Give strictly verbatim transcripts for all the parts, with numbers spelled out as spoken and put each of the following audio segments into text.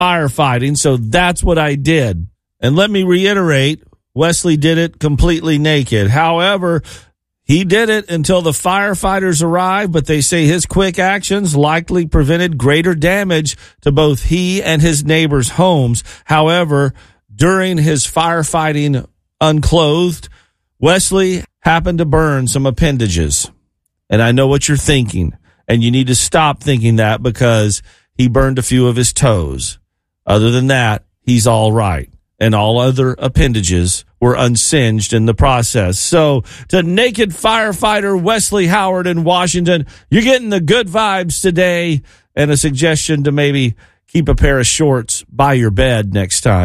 firefighting, so that's what I did. And let me reiterate, Wesley did it completely naked. However, he did it until the firefighters arrived, but they say his quick actions likely prevented greater damage to both he and his neighbors' homes. However, during his firefighting unclothed, Wesley happened to burn some appendages. And I know what you're thinking, and you need to stop thinking that because he burned a few of his toes. Other than that, he's all right. And all other appendages were unsinged in the process. So to naked firefighter Wesley Howard in Washington, you're getting the good vibes today, and a suggestion to maybe keep a pair of shorts by your bed next time.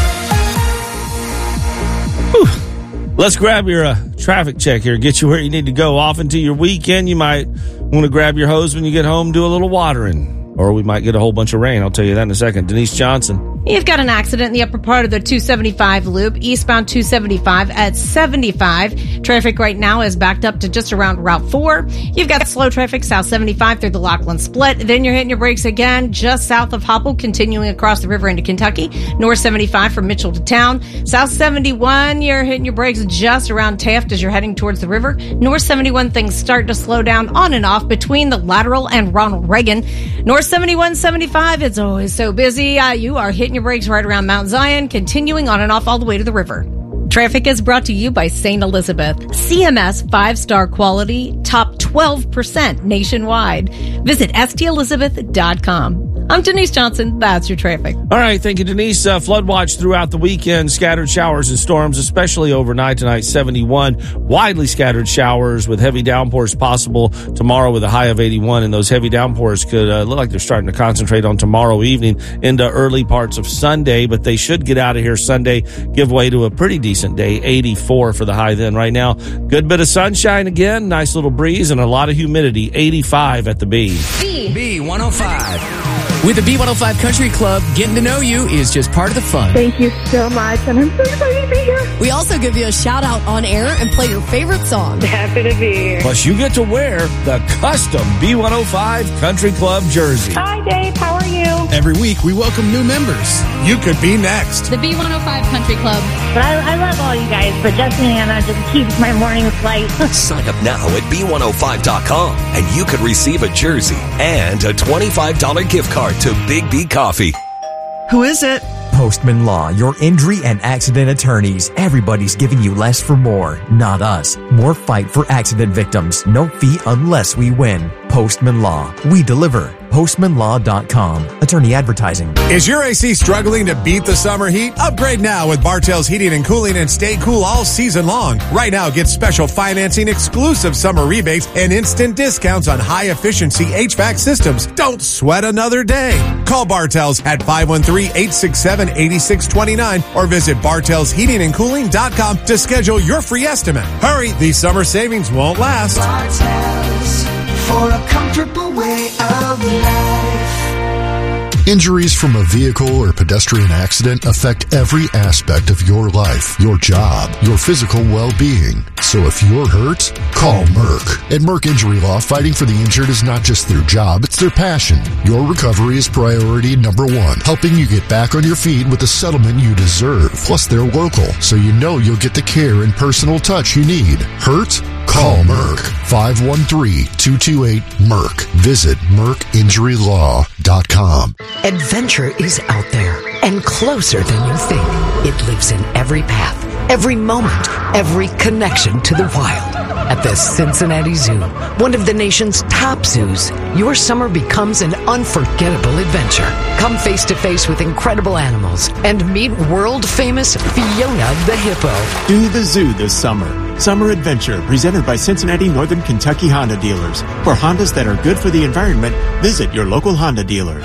Whew. Let's grab your uh, traffic check here, get you where you need to go. Off into your weekend, you might want to grab your hose when you get home, do a little watering. Or we might get a whole bunch of rain. I'll tell you that in a second. Denise Johnson. You've got an accident in the upper part of the two seventy-five loop, eastbound two seventy-five at seventy-five. Traffic right now is backed up to just around Route four. You've got slow traffic south seventy-five through the Lachlan Split. Then you're hitting your brakes again just south of Hopple, continuing across the river into Kentucky. North seventy-five from Mitchell to town. South seventy-one, you're hitting your brakes just around Taft as you're heading towards the river. North seventy-one, things start to slow down on and off between the Lateral and Ronald Reagan. North seventy-one seventy-five, it's always so busy. Uh, you are hitting your brakes right around Mount Zion, continuing on and off all the way to the river. Traffic is brought to you by Saint Elizabeth. C M S five-star quality, top twelve percent nationwide. Visit S T Elizabeth dot com. I'm Denise Johnson. That's your traffic. All right. Thank you, Denise. Uh, flood watch throughout the weekend. Scattered showers and storms, especially overnight tonight, seventy-one. Widely scattered showers with heavy downpours possible tomorrow with a high of eighty-one. And those heavy downpours could uh, look like they're starting to concentrate on tomorrow evening into early parts of Sunday. But they should get out of here Sunday, give way to a pretty decent day, eighty-four for the high then. Right now, good bit of sunshine again, nice little breeze, and a lot of humidity, eighty-five at the B. B. B one oh five. With the B one oh five Country Club, getting to know you is just part of the fun. Thank you so much, and I'm so excited to be here. We also give you a shout out on air and play your favorite song. Happy to be here. Plus, you get to wear the custom B one oh five Country Club jersey. Hi, Dave. How are you? Every week, we welcome new members. You could be next. The B one oh five Country Club. But I, I love all you guys, but Justin and Anna just keeps my mornings light. Sign up now at B one oh five dot com, and you could receive a jersey and a twenty-five dollars gift card to Big B Coffee. Who is it? Postman Law, your injury and accident attorneys. Everybody's giving you less for more, not us. More fight for accident victims. No fee unless we win. Postman Law. We deliver. postman law dot com. Attorney advertising. Is your A C struggling to beat the summer heat? Upgrade now with Bartell's Heating and Cooling and stay cool all season long. Right now, get special financing, exclusive summer rebates, and instant discounts on high-efficiency H V A C systems. Don't sweat another day. Call Bartell's at five one three, eight six seven, eight six two nine or visit bartells heating and cooling dot com to schedule your free estimate. Hurry, these summer savings won't last. Bartell's, for a comfortable way of life. Injuries from a vehicle or pedestrian accident affect every aspect of your life, your job, your physical well-being. So if you're hurt, call Merck. At Merck Injury Law, fighting for the injured is not just their job, it's their passion. Your recovery is priority number one, helping you get back on your feet with the settlement you deserve. Plus, they're local, so you know you'll get the care and personal touch you need. Hurt? Call Merck. five one three, two two eight, MERC. Visit merck injury law dot com. Adventure is out there and closer than you think. It lives in every path, every moment, every connection to the wild. At the Cincinnati Zoo, one of the nation's top zoos, your summer becomes an unforgettable adventure. Come face to face with incredible animals and meet world-famous Fiona the hippo. Do the zoo this summer. Summer Adventure, presented by Cincinnati Northern Kentucky Honda dealers. For Hondas that are good for the environment, visit your local Honda dealer.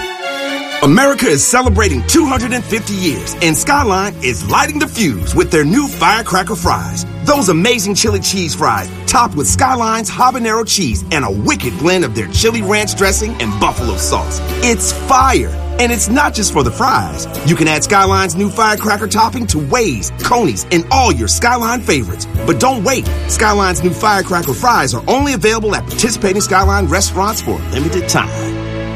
America is celebrating two hundred fifty years, and Skyline is lighting the fuse with their new firecracker fries. Those amazing chili cheese fries, topped with Skyline's habanero cheese and a wicked blend of their chili ranch dressing and buffalo sauce. It's fire, and it's not just for the fries. You can add Skyline's new firecracker topping to Waze, Coney's, and all your Skyline favorites. But don't wait. Skyline's new firecracker fries are only available at participating Skyline restaurants for a limited time.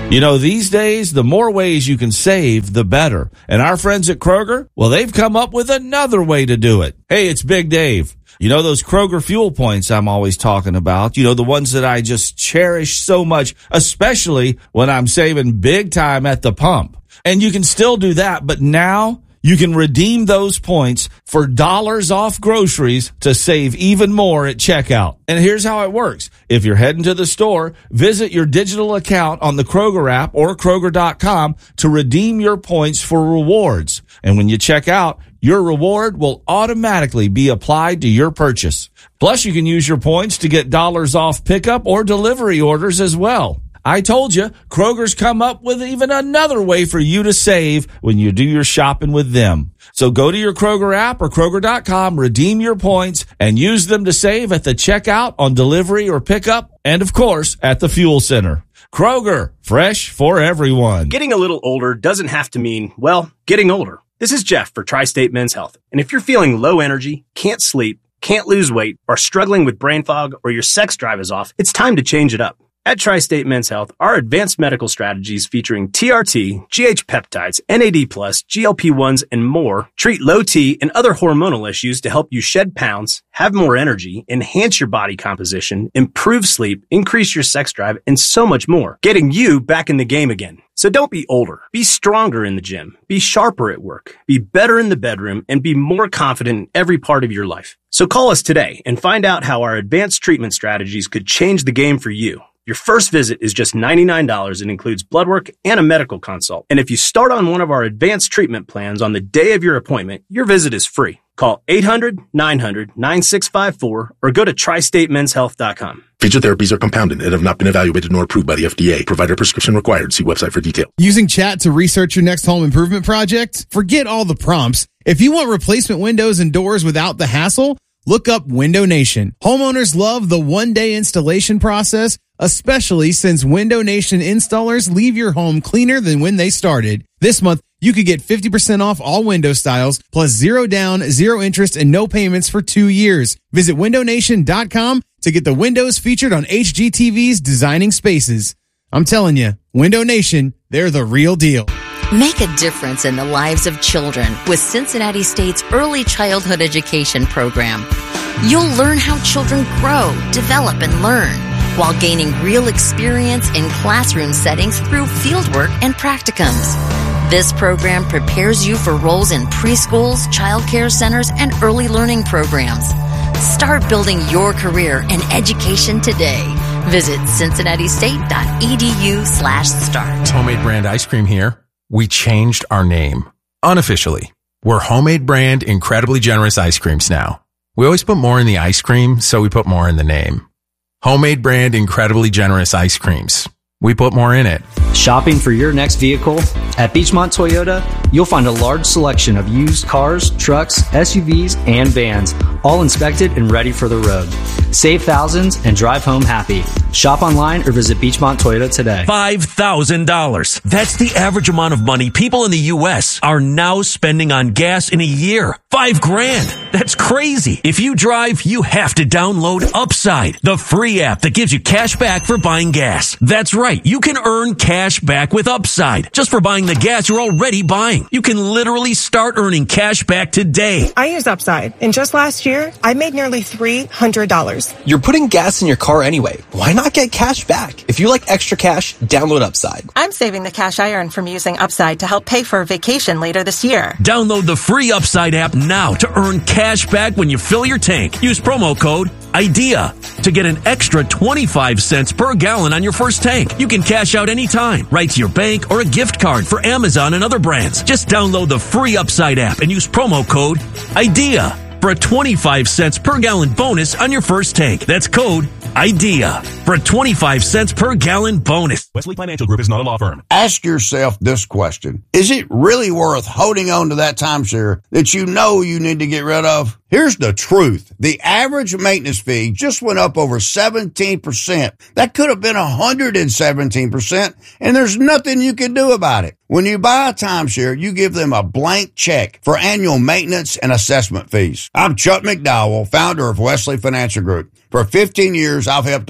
You know, these days, the more ways you can save, the better. And our friends at Kroger, well, they've come up with another way to do it. Hey, it's Big Dave. You know those Kroger fuel points I'm always talking about? You know, the ones that I just cherish so much, especially when I'm saving big time at the pump. And you can still do that, but now you can redeem those points for dollars off groceries to save even more at checkout. And here's how it works. If you're heading to the store, visit your digital account on the Kroger app or Kroger dot com to redeem your points for rewards. And when you check out, your reward will automatically be applied to your purchase. Plus, you can use your points to get dollars off pickup or delivery orders as well. I told you, Kroger's come up with even another way for you to save when you do your shopping with them. So go to your Kroger app or Kroger dot com, redeem your points, and use them to save at the checkout, on delivery or pickup, and of course, at the fuel center. Kroger, fresh for everyone. Getting a little older doesn't have to mean, well, getting older. This is Jeff for Tri-State Men's Health. And if you're feeling low energy, can't sleep, can't lose weight, or struggling with brain fog, or your sex drive is off, it's time to change it up. At Tri-State Men's Health, our advanced medical strategies featuring T R T, G H peptides, N A D plus, G L P ones, and more treat low T and other hormonal issues to help you shed pounds, have more energy, enhance your body composition, improve sleep, increase your sex drive, and so much more, getting you back in the game again. So don't be older. Be stronger in the gym. Be sharper at work. Be better in the bedroom, and be more confident in every part of your life. So call us today and find out how our advanced treatment strategies could change the game for you. Your first visit is just ninety-nine dollars and includes blood work and a medical consult. And if you start on one of our advanced treatment plans on the day of your appointment, your visit is free. Call eight hundred, nine hundred, nine six five four or go to tri state men's health dot com. Feature therapies are compounded and have not been evaluated nor approved by the F D A. Provider prescription required. See website for detail. Using chat to research your next home improvement project? Forget all the prompts. If you want replacement windows and doors without the hassle, look up Window Nation. Homeowners love the one-day installation process, especially since Window Nation installers leave your home cleaner than when they started. This month, you could get fifty percent off all window styles, plus zero down, zero interest, and no payments for two years. Visit window nation dot com to get the windows featured on H G T V's Designing Spaces. I'm telling you, Window Nation, they're the real deal. Make a difference in the lives of children with Cincinnati State's Early Childhood Education program. You'll learn how children grow, develop, and learn while gaining real experience in classroom settings through fieldwork and practicums. This program prepares you for roles in preschools, child care centers, and early learning programs. Start building your career in education today. Visit cincinnati state dot e d u slash start. Homemade Brand Ice Cream here. We changed our name. Unofficially. We're Homemade Brand Incredibly Generous Ice Creams now. We always put more in the ice cream, so we put more in the name. Homemade Brand Incredibly Generous Ice Creams. We put more in it. Shopping for your next vehicle? At Beachmont Toyota, you'll find a large selection of used cars, trucks, S U Vs, and vans, all inspected and ready for the road. Save thousands and drive home happy. Shop online or visit Beachmont Toyota today. five thousand dollars. That's the average amount of money people in the U S are now spending on gas in a year. Five grand. That's crazy. If you drive, you have to download Upside, the free app that gives you cash back for buying gas. That's right. You can earn cash back with Upside just for buying the gas you're already buying. You can literally start earning cash back today. I use Upside, and just last year, I made nearly three hundred dollars. You're putting gas in your car anyway. Why not get cash back? If you like extra cash, download Upside. I'm saving the cash I earn from using Upside to help pay for a vacation later this year. Download the free Upside app now to earn cash back when you fill your tank. Use promo code IDEA to get an extra twenty-five cents per gallon on your first tank. You can cash out anytime, right to your bank or a gift card for Amazon and other brands. Just download the free Upside app and use promo code IDEA for a twenty-five cents per gallon bonus on your first tank. That's code IDEA for a twenty-five cents per gallon bonus. Wesley Financial Group is not a law firm. Ask yourself this question. Is it really worth holding on to that timeshare that you know you need to get rid of? Here's the truth. The average maintenance fee just went up over seventeen percent. That could have been one hundred seventeen percent, and there's nothing you can do about it. When you buy a timeshare, you give them a blank check for annual maintenance and assessment fees. I'm Chuck McDowell, founder of Wesley Financial Group. For fifteen years, I've helped over fifty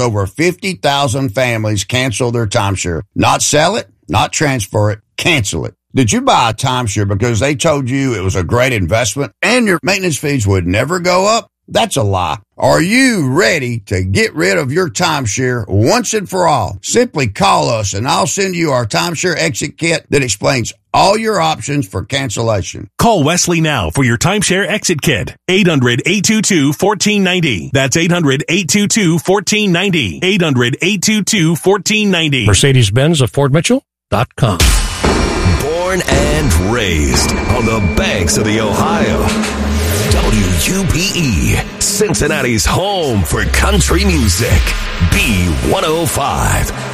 fifty thousand families cancel their timeshare. Not sell it, not transfer it, cancel it. Did you buy a timeshare because they told you it was a great investment and your maintenance fees would never go up? That's a lie. Are you ready to get rid of your timeshare once and for all? Simply call us and I'll send you our timeshare exit kit that explains all your options for cancellation. Call Wesley now for your timeshare exit kit. eight hundred, eight two two, one four nine zero. That's eight hundred, eight two two, one four nine zero. eight hundred, eight two two, one four nine zero. Mercedes-Benz of Fort Mitchell dot com. Born and raised on the banks of the Ohio. W U P E, Cincinnati's home for country music. B one oh five.